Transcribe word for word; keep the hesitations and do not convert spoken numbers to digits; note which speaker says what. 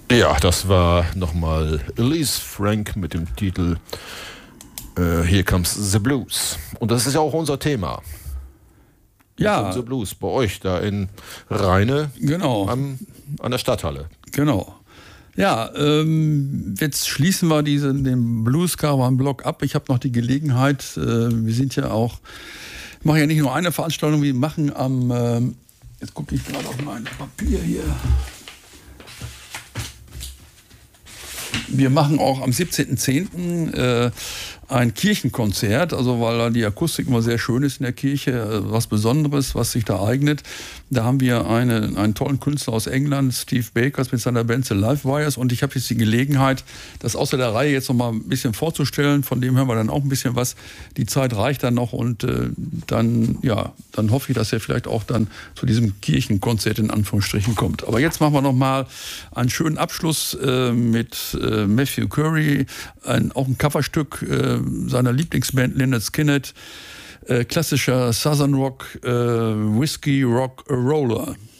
Speaker 1: Ja, das war nochmal Elise Frank mit dem Titel äh, Here Comes the Blues. Und das ist ja auch unser Thema.
Speaker 2: Ja.
Speaker 1: The Blues bei euch da in Rheine,
Speaker 2: genau.
Speaker 1: am, an der Stadthalle.
Speaker 2: Genau. Ja, ähm, jetzt schließen wir diesen, den Blues Caravan Block ab. Ich habe noch die Gelegenheit, äh, wir sind ja auch, machen ja nicht nur eine Veranstaltung, wir machen am, äh, jetzt gucke ich gerade auf mein Papier hier. Wir machen auch am siebzehnten zehnten Äh, ein Kirchenkonzert, also weil da die Akustik immer sehr schön ist in der Kirche, was Besonderes, was sich da eignet. Da haben wir eine, einen tollen Künstler aus England, Steve Bakers mit seiner Band The Livewires, und ich habe jetzt die Gelegenheit, das außer der Reihe jetzt noch mal ein bisschen vorzustellen, von dem hören wir dann auch ein bisschen was. Die Zeit reicht dann noch, und äh, dann, ja, dann hoffe ich, dass er vielleicht auch dann zu diesem Kirchenkonzert in Anführungsstrichen kommt. Aber jetzt machen wir noch mal einen schönen Abschluss äh, mit äh, Matthew Curry, ein, auch ein Coverstück äh, seiner Lieblingsband Lynyrd Skynyrd, äh, klassischer Southern Rock, äh, Whiskey Rock Roller.